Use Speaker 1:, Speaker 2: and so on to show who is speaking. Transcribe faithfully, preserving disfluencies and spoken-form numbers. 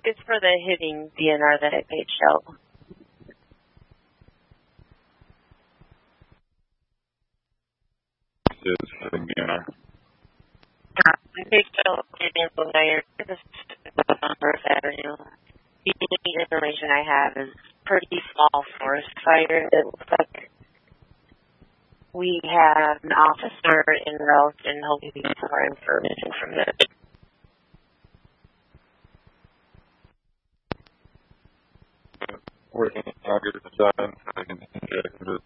Speaker 1: it's for the hitting D N R that I paid Shell.
Speaker 2: Is hitting D N R.
Speaker 1: I paid Shell hitting the layer. This First Avenue. The only information I have is pretty small forest fire. It looks like we have an officer en route and hoping to get more information from there.
Speaker 2: Working on target design, so I can check the